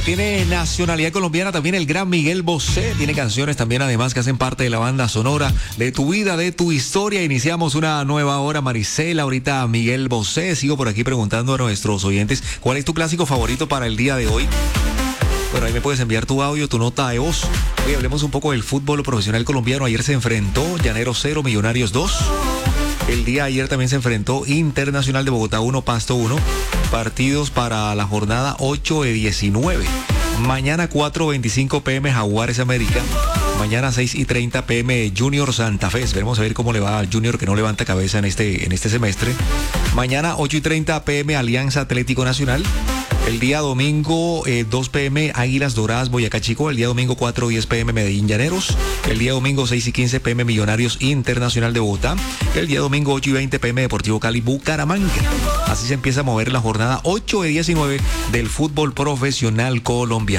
Tiene nacionalidad colombiana también el gran Miguel Bosé. Tiene canciones también además que hacen parte de la banda sonora de tu vida, de tu historia. Iniciamos una nueva hora, Maricela. Ahorita Miguel Bosé. Sigo por aquí preguntando a nuestros oyentes cuál es tu clásico favorito para el día de hoy. Bueno, ahí me puedes enviar tu audio, tu nota de voz. Hoy hablemos un poco del fútbol profesional colombiano. Ayer se enfrentó Llaneros 0, Millonarios 2. El día de ayer también se enfrentó Internacional de Bogotá 1, Pasto 1. Partidos para la jornada 8 de 19. Mañana 4:25 p.m. Jaguares América. Mañana 6:30 p.m. Junior Santa Fe. Esperemos a ver cómo le va al Junior, que no levanta cabeza en este semestre. Mañana 8:30 p.m. Alianza Atlético Nacional. El día domingo 2 p.m. Águilas Doradas Boyacá Chico. El día domingo 4:10 p.m. Medellín Llaneros. El día domingo 6:15 p.m. Millonarios Internacional de Bogotá. El día domingo 8:20 p.m. Deportivo Cali Bucaramanga. Así se empieza a mover la jornada 8 de 19 del fútbol profesional colombiano.